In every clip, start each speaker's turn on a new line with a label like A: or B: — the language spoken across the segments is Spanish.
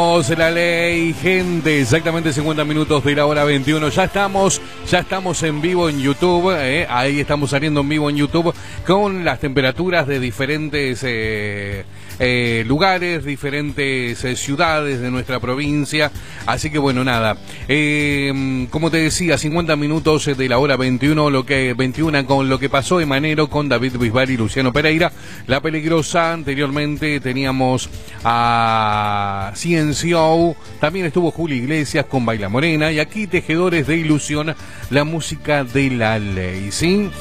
A: Somos la ley, gente. Exactamente 50 minutos de la hora 21. Ya estamos en vivo en YouTube. Ahí estamos saliendo en vivo en YouTube con las temperaturas de diferentes lugares, diferentes ciudades de nuestra provincia. Así que bueno, nada. Como te decía, 50 minutos de la hora 21, 21 con lo que pasó en Manero con David Bisbal y Luciano Pereira. La Peligrosa, anteriormente teníamos a Ciencio, también estuvo Juli Iglesias con Baila Morena y aquí Tejedores de Ilusión, la música de la ley, ¿sí?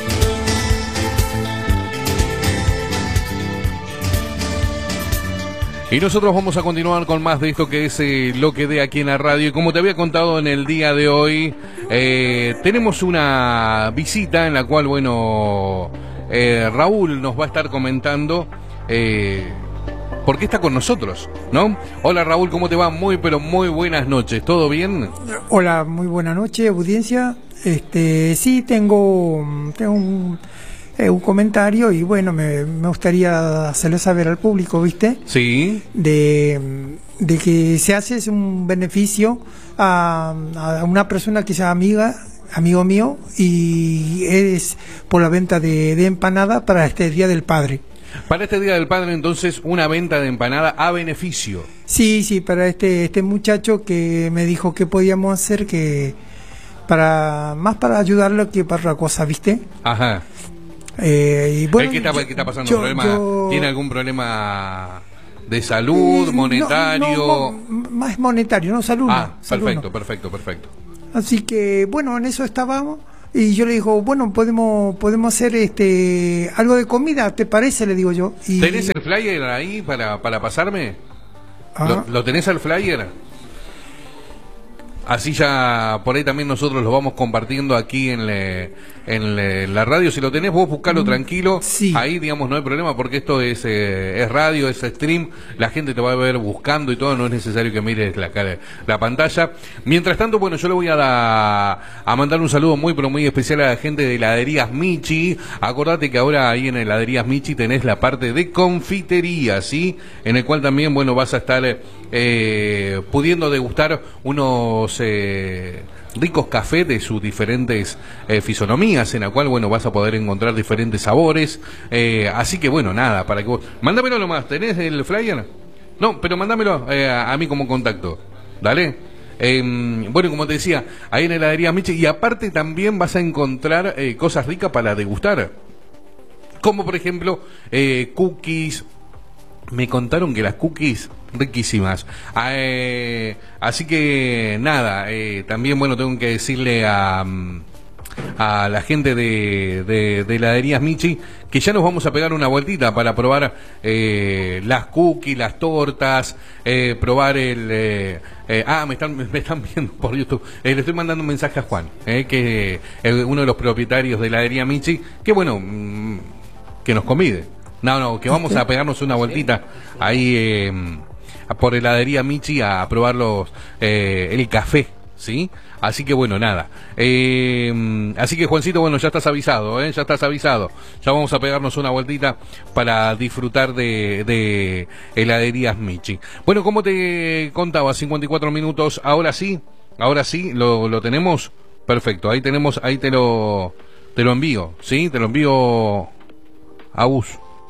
A: Y nosotros vamos a continuar con más de esto que es lo que dé aquí en la radio. Y como te había contado en el día de hoy, tenemos una visita en la cual, bueno, Raúl nos va a estar comentando por qué está con nosotros, ¿no? Hola Raúl, ¿cómo te va? Muy, pero muy buenas noches. ¿Todo bien?
B: Hola, muy buenas noches, audiencia. Sí, tengo un comentario y bueno, me gustaría hacerle saber al público, ¿viste?
A: Sí.
B: De que se hace un beneficio a una persona que sea amigo mío, y es por la venta de empanada para este Día del Padre.
A: Para este Día del Padre, entonces, una venta de empanada a beneficio.
B: Sí, para este muchacho que me dijo que podíamos hacer, que más para ayudarlo que para otra cosa, ¿viste?
A: Ajá.
B: Y bueno,
A: ¿Qué está pasando? ¿Tiene algún problema de salud, monetario?
B: Más monetario, no salud.
A: Perfecto.
B: Así que, bueno, en eso estábamos. Y yo le digo, bueno, podemos hacer algo de comida, ¿te parece? Le digo yo.
A: ¿Tenés el flyer ahí para pasarme? ¿Lo tenés al flyer? Así ya por ahí también nosotros lo vamos compartiendo aquí en la radio. Si lo tenés, vos buscalo tranquilo.
B: Sí.
A: Ahí, digamos, no hay problema porque esto es radio, es stream. La gente te va a ver buscando y todo. No es necesario que mires la pantalla. Mientras tanto, bueno, yo le voy a mandar un saludo muy, pero muy especial a la gente de Heladerías Michi. Acordate que ahora ahí en Heladerías Michi tenés la parte de confitería, ¿sí? En el cual también, bueno, vas a estar pudiendo degustar unos ricos cafés de sus diferentes fisonomías, en la cual, bueno, vas a poder encontrar diferentes sabores. Así que, bueno, nada, para que vos... Mándamelo nomás, ¿tenés el flyer? No, pero mándamelo a mí como contacto. Dale. Bueno, como te decía, ahí en Heladería Michi, y aparte también vas a encontrar cosas ricas para degustar. Como, por ejemplo, cookies. Me contaron que las cookies riquísimas. Así que nada, también bueno, tengo que decirle a la gente de Heladerías Michi que ya nos vamos a pegar una vueltita para probar las cookies, las tortas, probar me están viendo por YouTube. Le estoy mandando un mensaje a Juan, que es uno de los propietarios de Heladería Michi, que bueno, que nos convide. No, que vamos a pegarnos una vueltita ahí por Heladería Michi a probar el café, ¿sí? Así que bueno, nada. Así que Juancito, bueno, ya estás avisado, ya estás avisado. Ya vamos a pegarnos una vueltita para disfrutar de Heladerías Michi. Bueno, como te contaba, 54 minutos, ahora sí, lo tenemos. Perfecto, ahí te lo envío, ¿sí? Te lo envío a bus.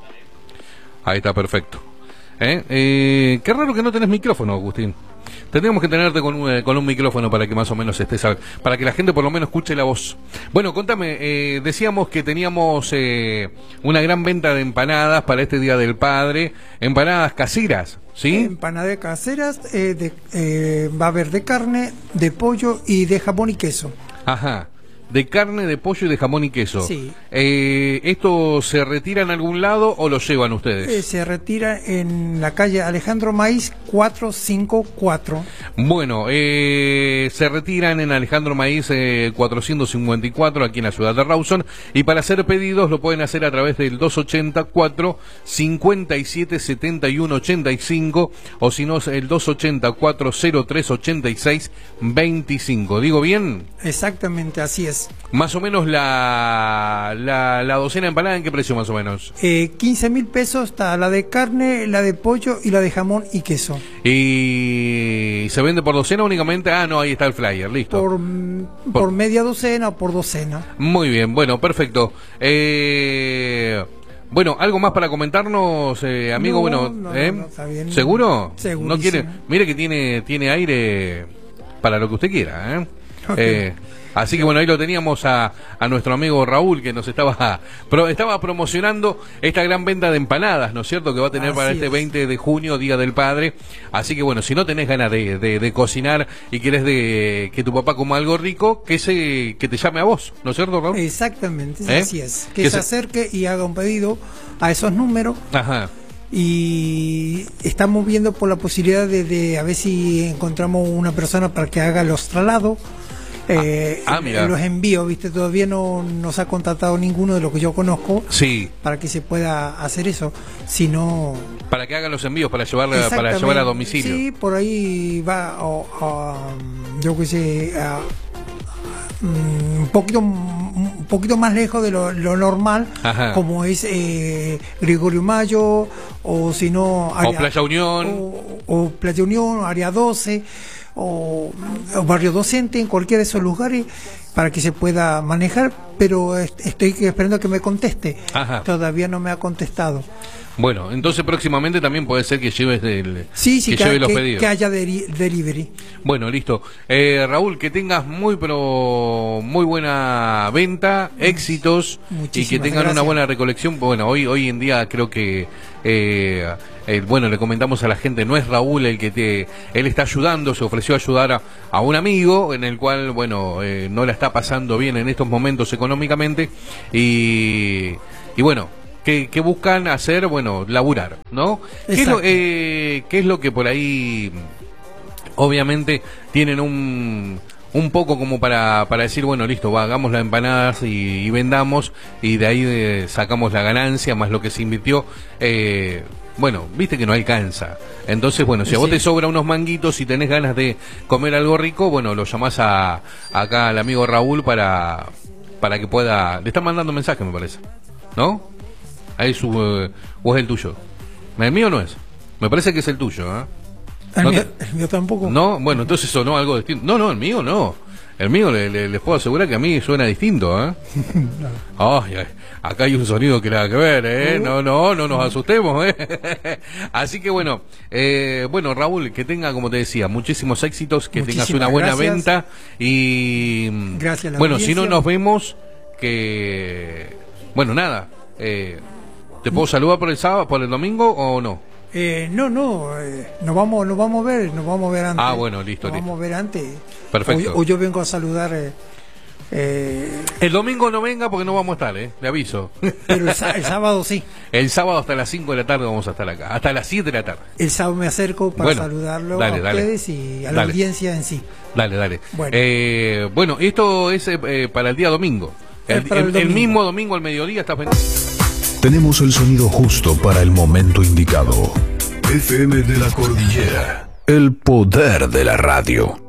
A: Ahí está, perfecto. Qué raro que no tenés micrófono, Agustín. Tendríamos que tenerte con un micrófono para que más o menos para que la gente por lo menos escuche la voz. Bueno, contame, decíamos que teníamos una gran venta de empanadas para este Día del Padre, empanadas caseras, ¿sí?
B: Empanadas caseras, va a haber de carne, de pollo y de jamón y queso.
A: Ajá. De carne, de pollo y de jamón y queso.
B: Sí.
A: ¿Esto se retira en algún lado o lo llevan ustedes?
B: Se retira en la calle Alejandro Maíz 454.
A: Bueno, se retiran en Alejandro Maíz 454 aquí en la ciudad de Rawson, y para hacer pedidos lo pueden hacer a través del 284 57 71 85, o si no el 284 03 86 25. ¿Digo bien?
B: Exactamente, así es.
A: Más o menos la docena de empanada, ¿en qué precio más o menos?
B: 15.000 pesos está la de carne, la de pollo y la de jamón y queso.
A: ¿Y se vende por docena únicamente? Ah, no, ahí está el flyer, listo.
B: Por media docena o por docena.
A: Muy bien, bueno, perfecto. Bueno, ¿algo más para comentarnos, amigo?
B: No,
A: Bueno,
B: no, está bien.
A: ¿Seguro?
B: Segurísimo.
A: No quiere, mire que tiene aire para lo que usted quiera, ¿eh?
B: Okay.
A: Así que bueno, ahí lo teníamos a nuestro amigo Raúl, que nos estaba promocionando esta gran venta de empanadas, ¿no es cierto?, que va a tener para este 20 de junio, Día del Padre. Así que bueno, si no tenés ganas de cocinar y querés que tu papá coma algo rico, que te llame a vos, ¿no es cierto, Raúl?
B: Exactamente, así es. Que se acerque y haga un pedido a esos números.
A: Ajá.
B: Y estamos viendo por la posibilidad de a ver si encontramos una persona para que haga los traslados. Los envíos, viste, todavía no nos ha contactado ninguno de los que yo conozco,
A: sí,
B: para que se pueda hacer eso, sino
A: para que hagan los envíos para llevar a domicilio.
B: Sí, por ahí va yo que sé, un poquito más lejos de lo normal. Ajá. Como es Gregorio Mayo, o si no
A: Playa Unión,
B: o Playa Unión, Área 12, o Barrio Docente, en cualquiera de esos lugares, para que se pueda manejar, pero estoy esperando que me conteste. Ajá. Todavía no me ha contestado.
A: Bueno, entonces próximamente también puede ser que lleves lleve los pedidos.
B: Que haya delivery.
A: Bueno, listo. Raúl, que tengas muy buena venta, éxitos, y que tengan una buena recolección. Bueno, hoy en día creo que bueno, le comentamos a la gente, no es Raúl él está ayudando, se ofreció a ayudar a un amigo en el cual, bueno, no la está pasando bien en estos momentos económicamente, y bueno, que buscan hacer, bueno, laburar, ¿no? ¿Qué es lo que por ahí, obviamente, tienen un poco como para decir, bueno, listo, hagamos las empanadas y vendamos, y de ahí sacamos la ganancia más lo que se invirtió? Bueno, viste que no alcanza. Entonces, bueno, si a vos te sobra unos manguitos y tenés ganas de comer algo rico, bueno, lo llamás acá al amigo Raúl para que pueda. Le están mandando mensajes, me parece, ¿no? Ahí o es el tuyo. El mío no es. Me parece que es el tuyo, ¿eh?
B: El mío tampoco.
A: No, bueno, entonces sonó algo distinto. No, el mío no. El mío les puedo asegurar que a mí suena distinto, ¿eh? Ay, acá hay un sonido que nada que ver, ¿eh? No nos asustemos, ¿eh? Así que bueno, Raúl, que tenga, como te decía, muchísimos éxitos, que tengas una buena venta, y
B: gracias a la
A: bueno,
B: audiencia.
A: si no nos vemos, que bueno, nada, ¿te puedo saludar por el sábado, por el domingo o no?
B: Nos vamos a ver antes.
A: Ah, bueno, listo.
B: Nos vamos a ver antes.
A: Perfecto.
B: O yo vengo a saludar.
A: El domingo no venga porque no vamos a estar, le aviso.
B: Pero el sábado sí.
A: El sábado hasta las 5 de la tarde vamos a estar acá, hasta las 7 de la tarde.
B: El sábado me acerco para saludarlo a ustedes y a la audiencia en sí.
A: Dale. Bueno, esto es para el día domingo. El mismo domingo al mediodía está pendiente.
C: Tenemos el sonido justo para el momento indicado. FM de la Cordillera. El poder de la radio.